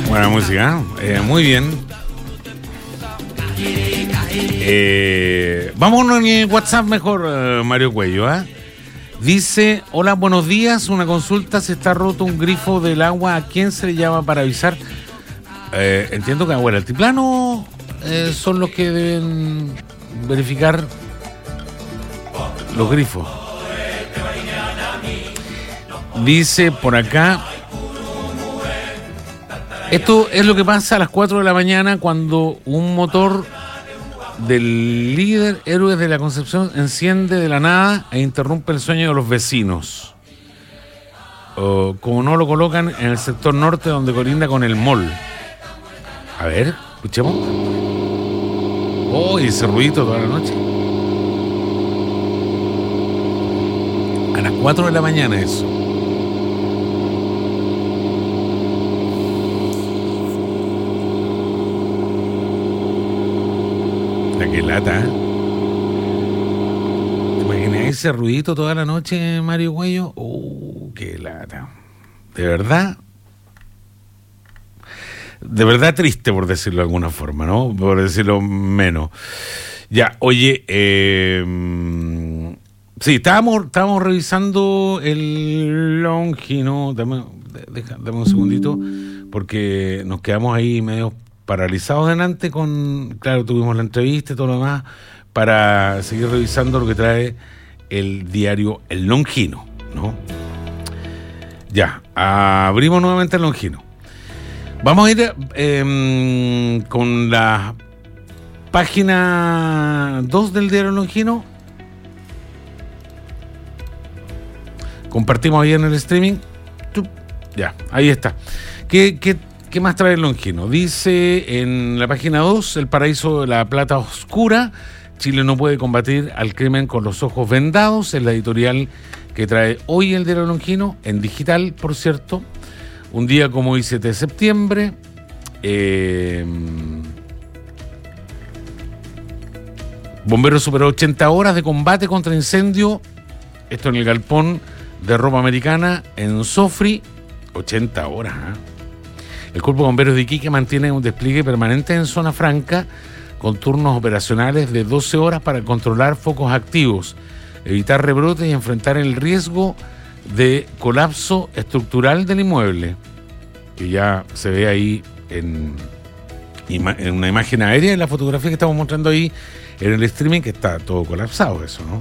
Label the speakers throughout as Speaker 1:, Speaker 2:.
Speaker 1: Buena música, muy bien. Vámonos en el WhatsApp mejor, Mario Cuello, Dice, hola, buenos días, una consulta, se está roto un grifo del agua, ¿a quién se le llama para avisar? Entiendo que Agua del Altiplano son los que deben verificar los grifos. Dice por acá, esto es lo que pasa a las 4 de la mañana cuando un motor del líder Héroes de la Concepción enciende de la nada e interrumpe el sueño de los vecinos. Como no lo colocan en el sector norte donde colinda con el mall. A ver, escuchemos. Oh, y ese ruidito toda la noche. A las 4 de la mañana eso. Qué lata, ¿Te imaginas ese ruidito toda la noche, Mario Cuello? Qué lata. De verdad triste, por decirlo de alguna forma, ¿no? Por decirlo menos. Ya, oye, sí, estábamos revisando el Longino. Dame un segundito, porque nos quedamos ahí medio paralizados delante claro, tuvimos la entrevista y todo lo demás, para seguir revisando lo que trae el diario El Longino, ¿no? Ya, abrimos nuevamente el Longino. Vamos a ir con la página 2 del diario El Longino. Compartimos ahí en el streaming. Ya, ahí está. ¿Qué más trae el Longino? Dice en la página 2, el paraíso de la plata oscura, Chile no puede combatir al crimen con los ojos vendados, es la editorial que trae hoy el diario Longino, en digital, por cierto. Un día como hoy, 7 de septiembre, bomberos superó 80 horas de combate contra incendio, esto en el galpón de ropa americana en Sofri, 80 horas, El Cuerpo de Bomberos de Iquique mantiene un despliegue permanente en zona franca con turnos operacionales de 12 horas para controlar focos activos, evitar rebrotes y enfrentar el riesgo de colapso estructural del inmueble, que ya se ve ahí en una imagen aérea, en la fotografía que estamos mostrando ahí en el streaming, que está todo colapsado eso, ¿no?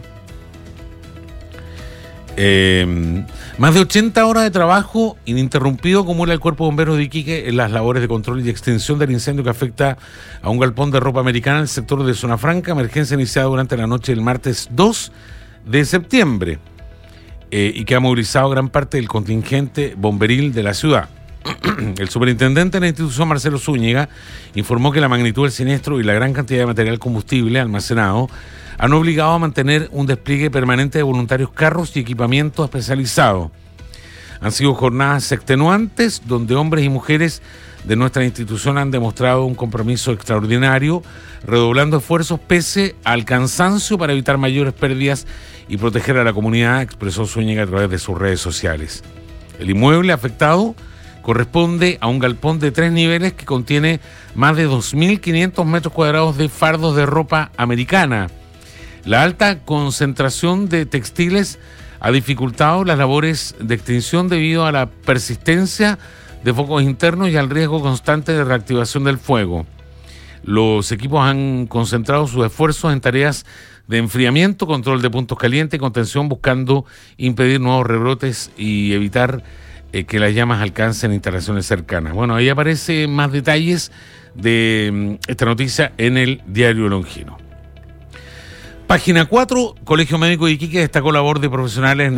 Speaker 1: Más de 80 horas de trabajo ininterrumpido acumula el Cuerpo de Bomberos de Iquique en las labores de control y extinción del incendio que afecta a un galpón de ropa americana en el sector de Zona Franca, emergencia iniciada durante la noche del martes 2 de septiembre y que ha movilizado gran parte del contingente bomberil de la ciudad. El superintendente de la institución, Marcelo Zúñiga, informó que la magnitud del siniestro y la gran cantidad de material combustible almacenado han obligado a mantener un despliegue permanente de voluntarios, carros y equipamiento especializado. Han sido jornadas extenuantes donde hombres y mujeres de nuestra institución han demostrado un compromiso extraordinario, redoblando esfuerzos pese al cansancio para evitar mayores pérdidas y proteger a la comunidad, expresó Zúñiga a través de sus redes sociales. El inmueble afectado corresponde a un galpón de 3 niveles que contiene más de 2.500 metros cuadrados de fardos de ropa americana. La alta concentración de textiles ha dificultado las labores de extinción debido a la persistencia de focos internos y al riesgo constante de reactivación del fuego. Los equipos han concentrado sus esfuerzos en tareas de enfriamiento, control de puntos calientes y contención, buscando impedir nuevos rebrotes y evitar que las llamas alcancen instalaciones cercanas. Bueno, ahí aparecen más detalles de esta noticia en el diario Longino. Página 4, Colegio Médico de Iquique destacó la labor de profesionales